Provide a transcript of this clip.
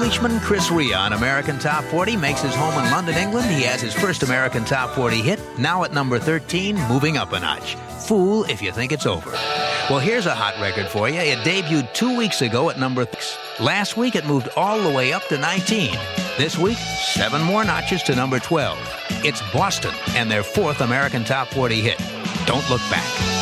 Englishman Chris Rea on American Top 40 makes his home in London, England. He has his first American Top 40 hit, now at number 13, moving up a notch. Fool if you think it's over. Well, here's a hot record for you. It debuted 2 weeks ago at number 6. Last week, it moved all the way up to 19. This week, 7 more notches to number 12. It's Boston and their 4th American Top 40 hit. Don't Look Back.